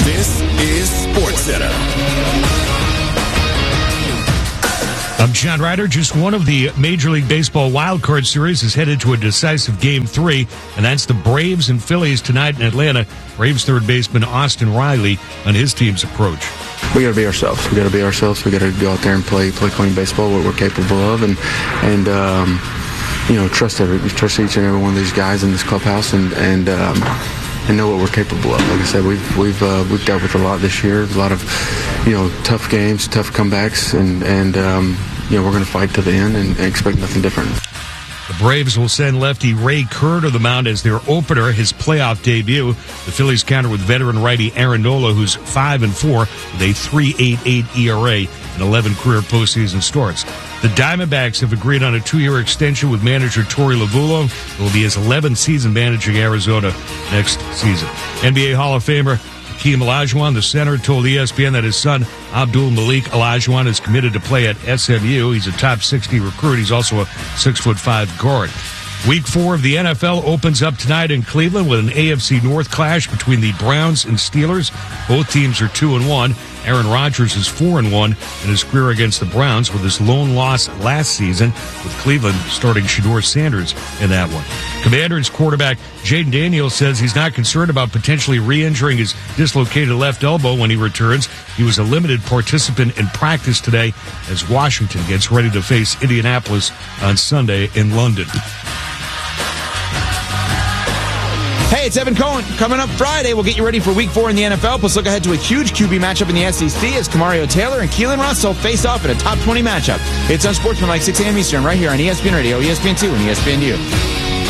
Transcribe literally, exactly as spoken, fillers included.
This is SportsCenter. I'm John Ryder. Just one of the Major League Baseball wildcard series is headed to a decisive game three, and that's the Braves and Phillies tonight in Atlanta. Braves third baseman Austin Riley on his team's approach. We got to be ourselves. We got to be ourselves. We got to go out there and play play clean baseball, what we're capable of, and and um, you know trust every trust each and every one of these guys in this clubhouse, and and. Um, and know what we're capable of. Like I said, we've we've uh, we've dealt with a lot this year. A lot of, you know, tough games, tough comebacks, and and um, you know we're going to fight to the end and, and expect nothing different. The Braves will send lefty Ray Kerr to the mound as their opener, his playoff debut. The Phillies counter with veteran righty Aaron Nola, who's five and four with a three point eight eight E R A and eleven career postseason starts. The Diamondbacks have agreed on a two-year extension with manager Torey Lovullo, who will be his eleventh season managing Arizona next season. N B A Hall of Famer Hakeem Olajuwon, the center, told E S P N that his son Abdul Malik Olajuwon is committed to play at S M U. He's a top sixty recruit. He's also a six foot five guard. Week four of the N F L opens up tonight in Cleveland with an A F C North clash between the Browns and Steelers. Both teams are two and one. Aaron Rodgers is four and one in his career against the Browns with his lone loss last season, with Cleveland starting Shedeur Sanders in that one. Commanders quarterback Jaden Daniels says he's not concerned about potentially re-injuring his dislocated left elbow when he returns. He was a limited participant in practice today as Washington gets ready to face Indianapolis on Sunday in London. Hey, it's Evan Cohen. Coming up Friday, we'll get you ready for week four in the N F L, plus look ahead to a huge Q B matchup in the S E C as Kamario Taylor and Keelan Russell face off in a top twenty matchup. It's on Sportsman like six a.m. Eastern right here on E S P N Radio, E S P N two, and E S P N U.